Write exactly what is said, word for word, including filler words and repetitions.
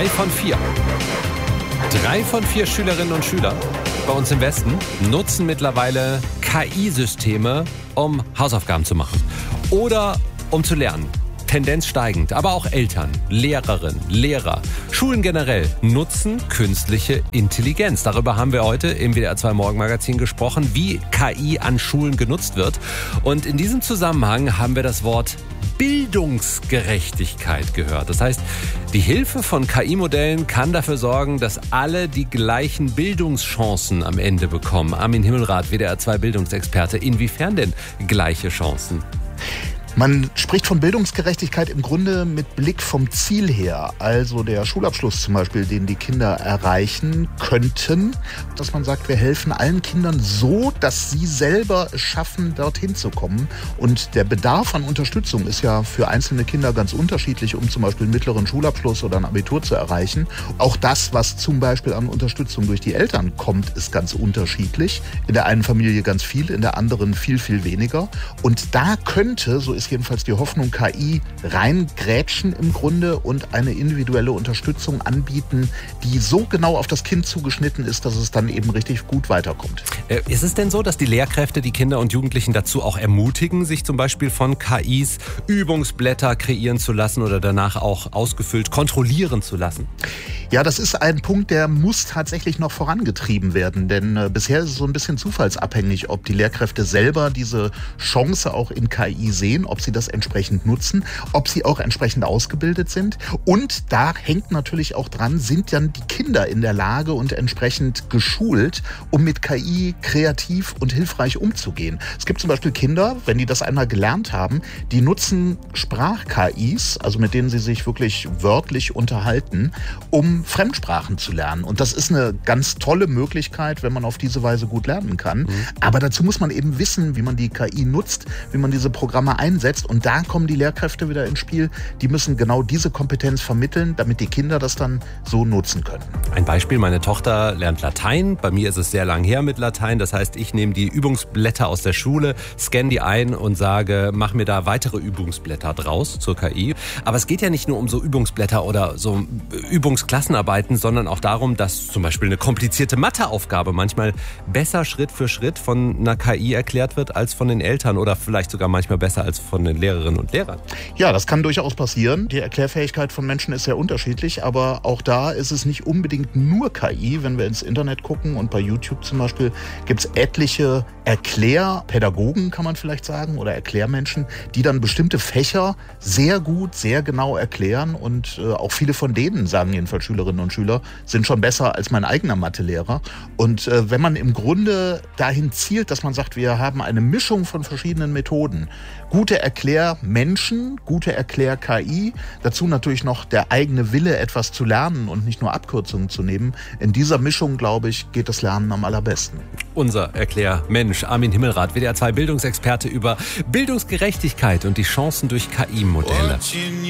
Drei von vier. Drei von vier Schülerinnen und Schüler bei uns im Westen nutzen mittlerweile K I-Systeme, um Hausaufgaben zu machen oder um zu lernen. Tendenz steigend, aber auch Eltern, Lehrerinnen, Lehrer, Schulen generell nutzen künstliche Intelligenz. Darüber haben wir heute im W D R zwei Morgenmagazin gesprochen, wie K I an Schulen genutzt wird. Und in diesem Zusammenhang haben wir das Wort Bildungsgerechtigkeit gehört. Das heißt, die Hilfe von K I-Modellen kann dafür sorgen, dass alle die gleichen Bildungschancen am Ende bekommen. Armin Himmelrath, W D R zwei Bildungsexperte. Inwiefern denn gleiche Chancen? Man spricht von Bildungsgerechtigkeit im Grunde mit Blick vom Ziel her. Also der Schulabschluss zum Beispiel, den die Kinder erreichen könnten, dass man sagt, wir helfen allen Kindern so, dass sie selber es schaffen, dorthin zu kommen. Und der Bedarf an Unterstützung ist ja für einzelne Kinder ganz unterschiedlich, um zum Beispiel einen mittleren Schulabschluss oder ein Abitur zu erreichen. Auch das, was zum Beispiel an Unterstützung durch die Eltern kommt, ist ganz unterschiedlich. In der einen Familie ganz viel, in der anderen viel, viel weniger. Und da könnte, so ist jedenfalls die Hoffnung, K I reingrätschen im Grunde und eine individuelle Unterstützung anbieten, die so genau auf das Kind zugeschnitten ist, dass es dann eben richtig gut weiterkommt. Äh, ist es denn so, dass die Lehrkräfte die Kinder und Jugendlichen dazu auch ermutigen, sich zum Beispiel von K Is Übungsblätter kreieren zu lassen oder danach auch ausgefüllt kontrollieren zu lassen? Ja, das ist ein Punkt, der muss tatsächlich noch vorangetrieben werden, denn äh, bisher ist es so ein bisschen zufallsabhängig, ob die Lehrkräfte selber diese Chance auch in K I sehen, ob sie das entsprechend nutzen, ob sie auch entsprechend ausgebildet sind. Und da hängt natürlich auch dran, sind dann die Kinder in der Lage und entsprechend geschult, um mit K I kreativ und hilfreich umzugehen. Es gibt zum Beispiel Kinder, wenn die das einmal gelernt haben, die nutzen Sprach-K Is, also mit denen sie sich wirklich wörtlich unterhalten, um Fremdsprachen zu lernen. Und das ist eine ganz tolle Möglichkeit, wenn man auf diese Weise gut lernen kann. Mhm. Aber dazu muss man eben wissen, wie man die K I nutzt, wie man diese Programme einsetzt. Und da kommen die Lehrkräfte wieder ins Spiel. Die müssen genau diese Kompetenz vermitteln, damit die Kinder das dann so nutzen können. Ein Beispiel, meine Tochter lernt Latein. Bei mir ist es sehr lang her mit Latein. Das heißt, ich nehme die Übungsblätter aus der Schule, scanne die ein und sage, mach mir da weitere Übungsblätter draus zur K I. Aber es geht ja nicht nur um so Übungsblätter oder so Übungsklassen, arbeiten, sondern auch darum, dass zum Beispiel eine komplizierte Matheaufgabe manchmal besser Schritt für Schritt von einer K I erklärt wird als von den Eltern oder vielleicht sogar manchmal besser als von den Lehrerinnen und Lehrern. Ja, das kann durchaus passieren. Die Erklärfähigkeit von Menschen ist sehr unterschiedlich, aber auch da ist es nicht unbedingt nur K I. Wenn wir ins Internet gucken und bei YouTube zum Beispiel gibt es etliche Erklärpädagogen, kann man vielleicht sagen, oder Erklärmenschen, die dann bestimmte Fächer sehr gut, sehr genau erklären und äh, auch viele von denen, sagen jedenfalls Schülerinnen und Schüler, sind schon besser als mein eigener Mathelehrer. Und äh, wenn man im Grunde dahin zielt, dass man sagt, wir haben eine Mischung von verschiedenen Methoden, gute Erklärmenschen, gute Erklär-K I, dazu natürlich noch der eigene Wille, etwas zu lernen und nicht nur Abkürzungen zu nehmen. In dieser Mischung, glaube ich, geht das Lernen am allerbesten. Unser Erklärmensch, Armin Himmelrath, W D R zwei Bildungsexperte über Bildungsgerechtigkeit und die Chancen durch K I-Modelle.